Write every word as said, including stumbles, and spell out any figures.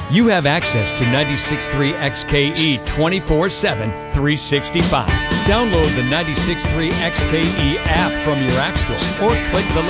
You have access to ninety-six point three X K E twenty-four seven, three sixty-five. Download the ninety-six point three X K E app from your app store or click the